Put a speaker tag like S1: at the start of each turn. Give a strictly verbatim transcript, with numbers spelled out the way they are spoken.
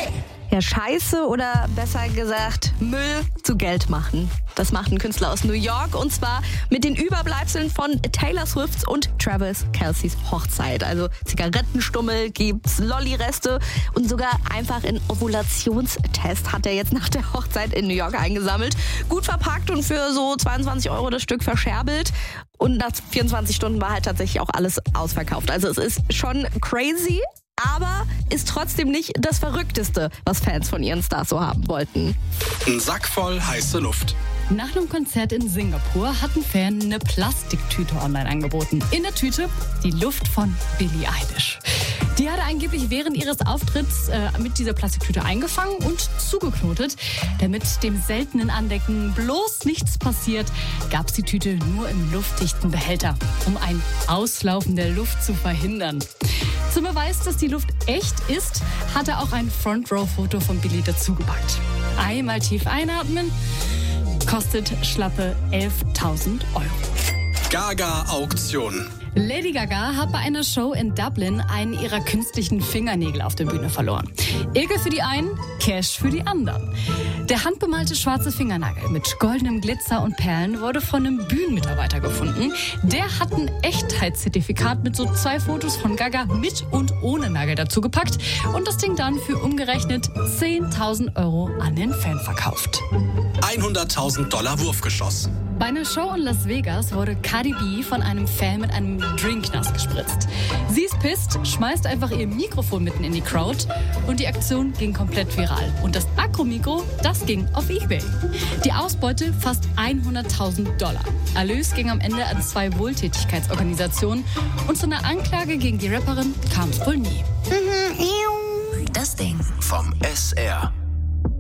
S1: Ja, Scheiße oder besser gesagt Müll zu Geld machen. Das macht ein Künstler aus New York und zwar mit den Überbleibseln von Taylor Swifts und Travis Kelce's Hochzeit. Also Zigarettenstummel gibt's, Lolli-Reste und sogar einfach einen Ovulationstest hat er jetzt nach der Hochzeit in New York eingesammelt. Gut verpackt und für so zweiundzwanzig Euro das Stück verscherbelt. Und nach vierundzwanzig Stunden war halt tatsächlich auch alles ausverkauft. Also es ist schon crazy. Aber ist trotzdem nicht das Verrückteste, was Fans von ihren Stars so haben wollten.
S2: Ein Sack voll heiße Luft.
S3: Nach einem Konzert in Singapur hat ein Fan eine Plastiktüte online angeboten. In der Tüte die Luft von Billie Eilish. Die hatte angeblich während ihres Auftritts äh, mit dieser Plastiktüte eingefangen und zugeknotet. Damit dem seltenen Andecken bloß nichts passiert, gab es die Tüte nur im luftdichten Behälter, um ein Auslaufen der Luft zu verhindern. Zum Beweis, dass die Luft echt ist, hat er auch ein Front-Row-Foto von Billie dazugepackt. Einmal tief einatmen, kostet schlappe elftausend Euro.
S2: Gaga-Auktion.
S3: Lady Gaga hat bei einer Show in Dublin einen ihrer künstlichen Fingernägel auf der Bühne verloren. Ekel für die einen, Cash für die anderen. Der handbemalte schwarze Fingernagel mit goldenem Glitzer und Perlen wurde von einem Bühnenmitarbeiter gefunden. Der hat ein Echtheitszertifikat mit so zwei Fotos von Gaga mit und ohne Nagel dazu gepackt und das Ding dann für umgerechnet zehntausend Euro an den Fan verkauft.
S2: hunderttausend Dollar Wurfgeschoss.
S3: Bei einer Show in Las Vegas wurde Cardi B von einem Fan mit einem Drink nass gespritzt. Sie ist pisst, schmeißt einfach ihr Mikrofon mitten in die Crowd und die Aktion ging komplett viral. Und das Akro-Mikro, das ging auf eBay. Die Ausbeute fast hunderttausend Dollar. Erlös ging am Ende an zwei Wohltätigkeitsorganisationen und zu einer Anklage gegen die Rapperin kam es wohl nie.
S4: Das Ding vom S R.